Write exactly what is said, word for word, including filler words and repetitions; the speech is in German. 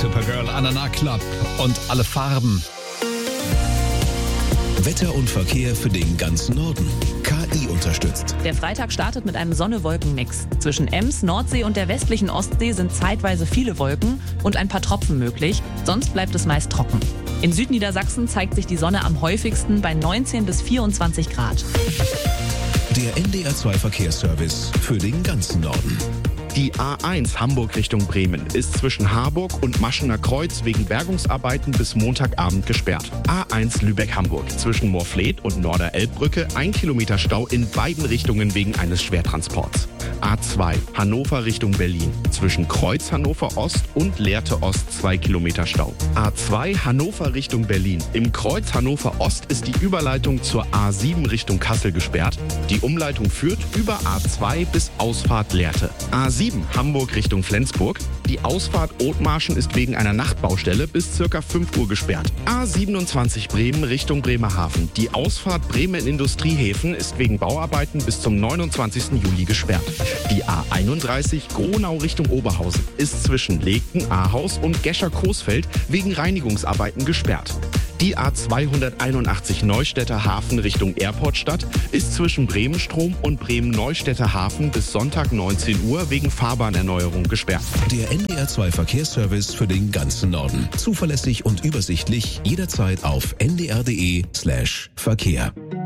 Supergirl, Anana Club und alle Farben. Wetter und Verkehr für den ganzen Norden. K I unterstützt. Der Freitag startet mit einem Sonne-Wolken-Mix. Zwischen Ems, Nordsee und der westlichen Ostsee sind zeitweise viele Wolken und ein paar Tropfen möglich. Sonst bleibt es meist trocken. In Südniedersachsen zeigt sich die Sonne am häufigsten bei neunzehn bis vierundzwanzig Grad. Der N D R zwei Verkehrsservice für den ganzen Norden. Die A eins Hamburg Richtung Bremen ist zwischen Harburg und Maschener Kreuz wegen Bergungsarbeiten bis Montagabend gesperrt. A eins Lübeck-Hamburg zwischen Moorfleet und Norderelbbrücke ein Kilometer Stau in beiden Richtungen wegen eines Schwertransports. A zwei Hannover Richtung Berlin zwischen Kreuz Hannover Ost und Lehrte Ost zwei Kilometer Stau. A zwei Hannover Richtung Berlin. Im Kreuz Hannover Ost ist die Überleitung zur A sieben Richtung Kassel gesperrt. Die Umleitung führt über A zwei bis Ausfahrt Lehrte. A sieben Hamburg Richtung Flensburg. Die Ausfahrt Othmarschen ist wegen einer Nachtbaustelle bis ca. fünf Uhr gesperrt. A siebenundzwanzig Bremen Richtung Bremerhaven. Die Ausfahrt Bremen Industriehäfen ist wegen Bauarbeiten bis zum neunundzwanzigsten Juli gesperrt. Die A einunddreißig Gronau Richtung Oberhausen ist zwischen Legten, Ahaus und Gescher-Coesfeld wegen Reinigungsarbeiten gesperrt. Die A zweihunderteinundachtzig Neustädter Hafen Richtung Airportstadt ist zwischen Bremenstrom und Bremen-Neustädter Hafen bis Sonntag neunzehn Uhr wegen Fahrbahnerneuerung gesperrt. Der N D R zwei Verkehrsservice für den ganzen Norden. Zuverlässig und übersichtlich jederzeit auf n d r punkt d e slash Verkehr.